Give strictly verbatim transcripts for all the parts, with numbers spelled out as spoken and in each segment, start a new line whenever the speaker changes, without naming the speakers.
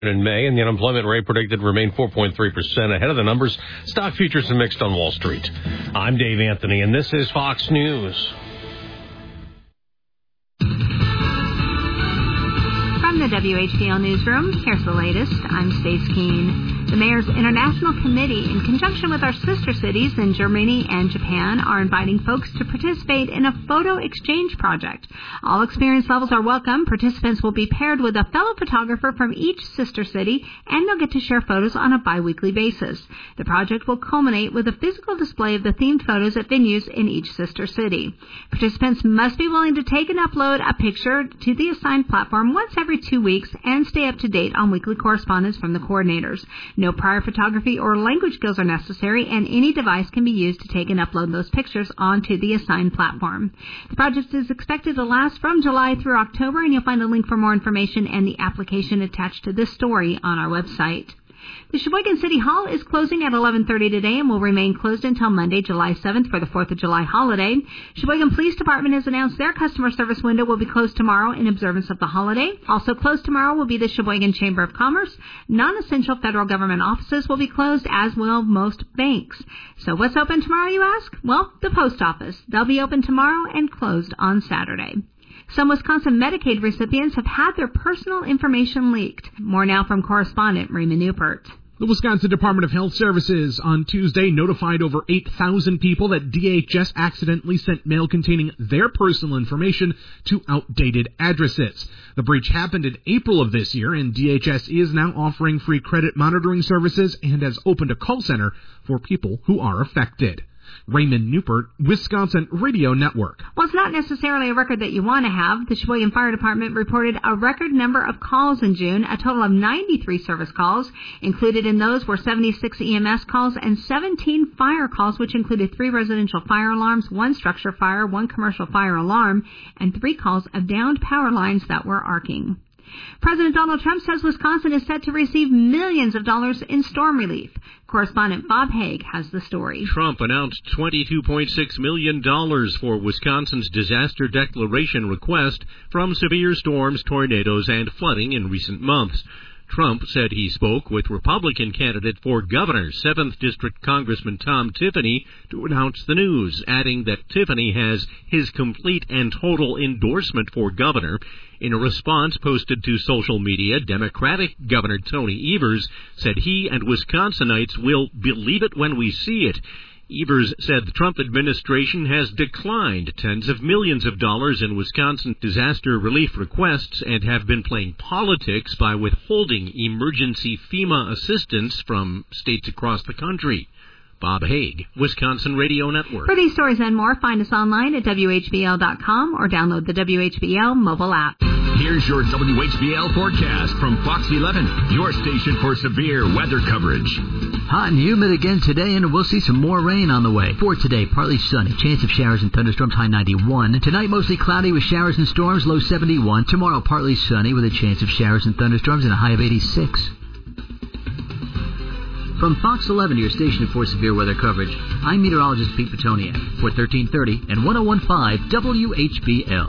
in May, and the unemployment rate predicted to remain four point three percent ahead of the numbers. Stock futures are mixed on Wall Street. I'm Dave Anthony, and this is Fox News.
From the W H B L Newsroom, here's the latest. I'm Stace Keene. The Mayor's International Committee, in conjunction with our sister cities in Germany and Japan, are inviting folks to participate in a photo exchange project. All experience levels are welcome. Participants will be paired with a fellow photographer from each sister city, and they'll get to share photos on a biweekly basis. The project will culminate with a physical display of the themed photos at venues in each sister city. Participants must be willing to take and upload a picture to the assigned platform once every two weeks and stay up to date on weekly correspondence from the coordinators. No prior photography or language skills are necessary, and any device can be used to take and upload those pictures onto the assigned platform. The project is expected to last from July through October, and you'll find a link for more information and the application attached to this story on our website. The Sheboygan City Hall is closing at eleven thirty today and will remain closed until Monday, July seventh for the fourth of July holiday. Sheboygan Police Department has announced their customer service window will be closed tomorrow in observance of the holiday. Also closed tomorrow will be the Sheboygan Chamber of Commerce. Non-essential federal government offices will be closed, as will most banks. So what's open tomorrow, you ask? Well, the post office. They'll be open tomorrow and closed on Saturday. Some Wisconsin Medicaid recipients have had their personal information leaked. More now from correspondent Raymond Newpert.
The Wisconsin Department of Health Services on Tuesday notified over eight thousand people that D H S accidentally sent mail containing their personal information to outdated addresses. The breach happened in April of this year, and D H S is now offering free credit monitoring services and has opened a call center for people who are affected. Raymond Newpert, Wisconsin Radio Network.
Well, it's not necessarily a record that you want to have. The Sheboygan Fire Department reported a record number of calls in June, a total of ninety-three service calls. Included in those were seventy-six E M S calls and seventeen fire calls, which included three residential fire alarms, one structure fire, one commercial fire alarm, and three calls of downed power lines that were arcing. President Donald Trump says Wisconsin is set to receive millions of dollars in storm relief. Correspondent Bob Haig has the story.
Trump announced twenty-two point six million dollars for Wisconsin's disaster declaration request from severe storms, tornadoes, and flooding in recent months. Trump said he spoke with Republican candidate for governor, seventh District Congressman Tom Tiffany, to announce the news, adding that Tiffany has his complete and total endorsement for governor. In a response posted to social media, Democratic Governor Tony Evers said he and Wisconsinites will believe it when we see it. Evers said the Trump administration has declined tens of millions of dollars in Wisconsin disaster relief requests and have been playing politics by withholding emergency FEMA assistance from states across the country. Bob Haig, Wisconsin Radio Network.
For these stories and more, find us online at W H B L dot com or download the W H B L mobile app.
Here's your W H B L forecast from Fox eleven, your station for severe weather coverage.
Hot and humid again today, and we'll see some more rain on the way. For today, partly sunny, chance of showers and thunderstorms, high ninety-one. Tonight, mostly cloudy with showers and storms, low seventy-one. Tomorrow, partly sunny with a chance of showers and thunderstorms and a high of eighty-six. From Fox eleven, your station for severe weather coverage, I'm meteorologist Pete Petoniak for thirteen thirty and one oh one point five W H B L.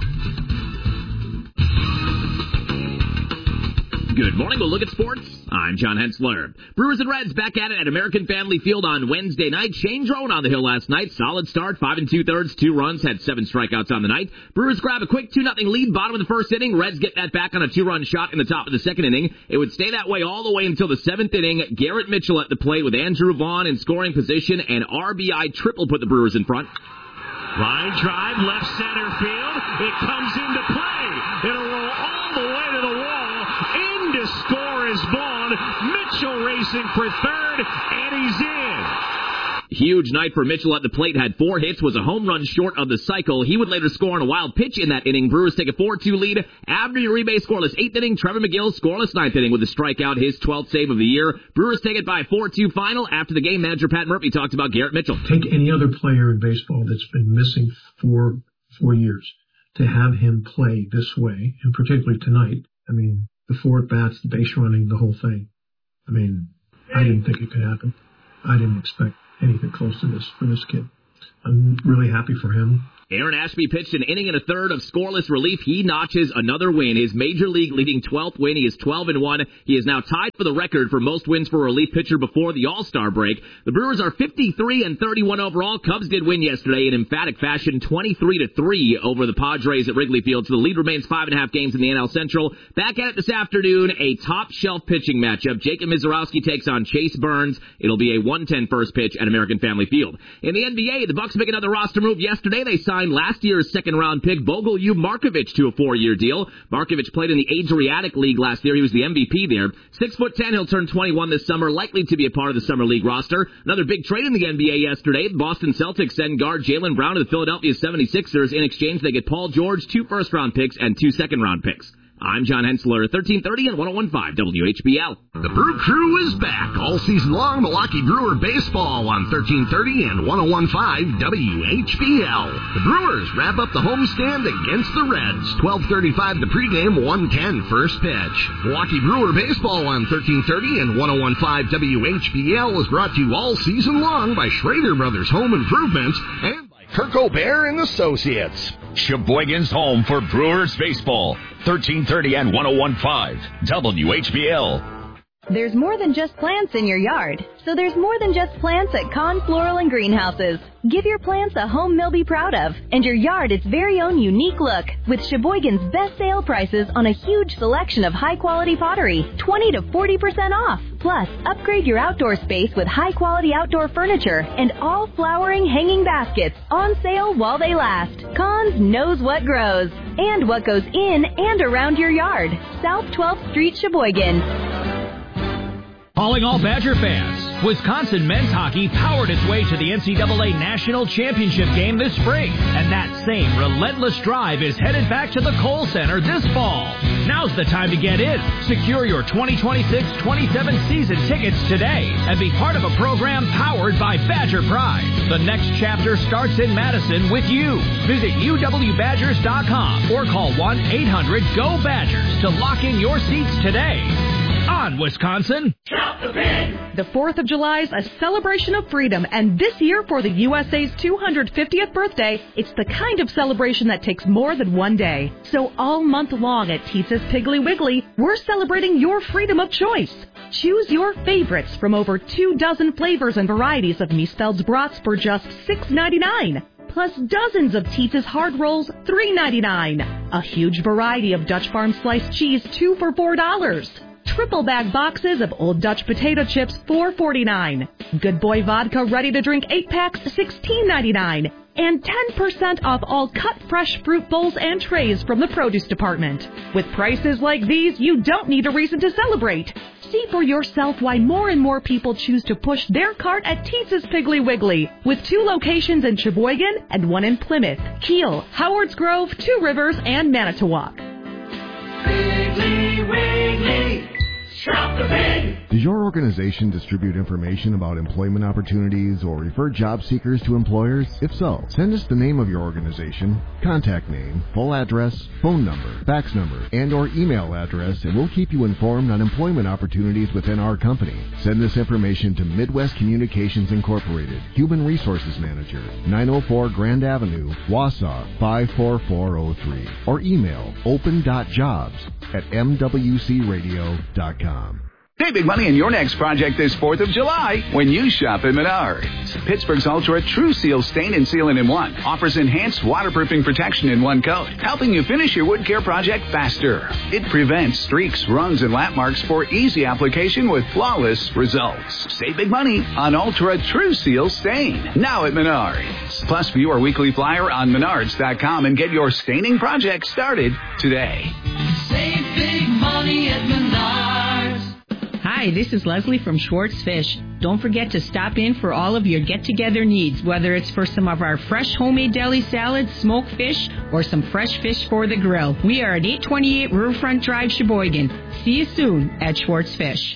Good morning. We'll look at sports. I'm John Hensler. Brewers and Reds back at it at American Family Field on Wednesday night. Shane Drone on the hill last night. Solid start, five and two-thirds, two runs, had seven strikeouts on the night. Brewers grab a quick two nothing lead, bottom of the first inning. Reds get that back on a two-run shot in the top of the second inning. It would stay that way all the way until the seventh inning. Garrett Mitchell at the plate with Andrew Vaughn in scoring position, and R B I triple put the Brewers in front.
Line drive, left center field. It comes into play. It'll roll all the way to the wall. In to score is Vaughn. Mitchell racing for third, and he's in.
Huge night for Mitchell at the plate. Had four hits, was a home run short of the cycle. He would later score on a wild pitch in that inning. Brewers take a four two lead. Abner Uribe scoreless eighth inning. Trevor McGill scoreless ninth inning with a strikeout, his twelfth save of the year. Brewers take it by four two final. After the game, manager Pat Murphy talked about Garrett Mitchell.
Take any other player in baseball that's been missing for four years to have him play this way, and particularly tonight. I mean, the four at-bats, the base running, the whole thing. I mean, I didn't think it could happen. I didn't expect anything close to this for this kid. I'm really happy for him.
Aaron Ashby pitched an inning and a third of scoreless relief. He notches another win, his major league leading twelfth win. He is twelve and one. He is now tied for the record for most wins for a relief pitcher before the All-Star break. The Brewers are fifty-three and thirty-one overall. Cubs did win yesterday in emphatic fashion, twenty-three to three over the Padres at Wrigley Field. So the lead remains five and a half games in the N L Central. Back at it this afternoon, a top-shelf pitching matchup. Jacob Mizorowski takes on Chase Burns. It'll be a one ten first pitch at American Family Field. In the N B A, the Bucks make another roster move yesterday. They signed last year's second-round pick Bogolub Markovic to a four-year deal. Markovic played in the Adriatic League last year. He was the M V P there. Six foot ten, he'll turn twenty-one this summer, likely to be a part of the Summer League roster. Another big trade in the N B A yesterday. The Boston Celtics send guard Jaylen Brown to the Philadelphia seventy-sixers. In exchange, they get Paul George, two first-round picks, and two second-round picks. I'm John Hensler, thirteen thirty and ten fifteen W H B L.
The Brew Crew is back all season long. Milwaukee Brewer baseball on thirteen thirty and ten fifteen W H B L. The Brewers wrap up the homestand against the Reds. twelve thirty-five the pregame, one ten first pitch. Milwaukee Brewer baseball on thirteen thirty and ten fifteen W H B L is brought to you all season long by Schrader Brothers Home Improvements and by Kirk O'Bear and Associates.
Sheboygan's home for Brewers baseball. thirteen thirty and ten fifteen W H B L.
There's more than just plants in your yard, so there's more than just plants at Kahn Floral and Greenhouses. Give your plants a home they'll be proud of, and your yard its very own unique look, with Sheboygan's best sale prices on a huge selection of high-quality pottery, twenty to forty percent off. Plus, upgrade your outdoor space with high-quality outdoor furniture and all flowering hanging baskets on sale while they last. Kahn's knows what grows and what goes in and around your yard. South twelfth Street, Sheboygan.
Calling all Badger fans, Wisconsin men's hockey powered its way to the N C double A National Championship game this spring, and that same relentless drive is headed back to the Kohl Center this fall. Now's the time to get in. Secure your twenty twenty-six twenty-seven season tickets today and be part of a program powered by Badger Pride. The next chapter starts in Madison with you. Visit U W Badgers dot com or call one eight hundred G O Badgers to lock in your seats today. On Wisconsin.
Count the pin. The fourth of July is a celebration of freedom, and this year for the U S A's two hundred fiftieth birthday, it's the kind of celebration that takes more than one day. So all month long at Teetza's Piggly Wiggly, we're celebrating your freedom of choice. Choose your favorites from over two dozen flavors and varieties of Miesfeld's brats for just six ninety-nine. Plus dozens of Teetza's hard rolls, three ninety-nine. A huge variety of Dutch Farm sliced cheese, two for four dollars. Triple bag boxes of Old Dutch potato chips, four forty-nine. Good Boy vodka ready to drink eight packs, sixteen ninety-nine. And ten percent off all cut fresh fruit bowls and trays from the produce department. With prices like these, you don't need a reason to celebrate. See for yourself why more and more people choose to push their cart at Teetza's Piggly Wiggly, with two locations in Sheboygan and one in Plymouth, Kiel, Howards Grove, Two Rivers, and Manitowoc.
Piggly Wiggly, shop the pig.
Does your organization distribute information about employment opportunities or refer job seekers to employers? If so, send us the name of your organization, contact name, full address, phone number, fax number, and or email address, and we'll keep you informed on employment opportunities within our company. Send this information to Midwest Communications Incorporated, Human Resources Manager, nine oh four Grand Avenue, Wausau, five four four oh three, or email open dot jobs at m w c radio dot com.
Save big money in your next project this fourth of July when you shop at Menards. Pittsburgh's Ultra True Seal Stain and Sealant in One offers enhanced waterproofing protection in one coat, helping you finish your wood care project faster. It prevents streaks, runs, and lap marks for easy application with flawless results. Save big money on Ultra True Seal Stain, now at Menards. Plus, view our weekly flyer on menards dot com and get your staining project started today.
Save big money at Menards.
Hi, this is Leslie from Schwartz Fish. Don't forget to stop in for all of your get-together needs, whether it's for some of our fresh homemade deli salads, smoked fish, or some fresh fish for the grill. We are at eight twenty-eight Riverfront Drive, Sheboygan. See you soon at Schwartz Fish.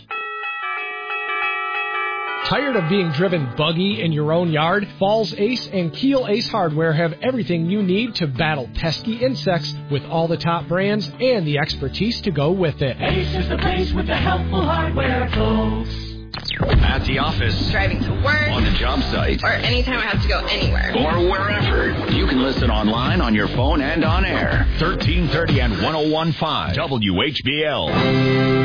Tired of being driven buggy in your own yard? Falls Ace and Kiel Ace Hardware have everything you need to battle pesky insects with all the top brands and the expertise to go with it.
Ace is the place with the helpful hardware, folks.
At the office.
Driving to work.
On the job site.
Or anytime I have to go anywhere.
Or wherever. You can listen online, on your phone, and on air. thirteen thirty and one oh one point five W H B L.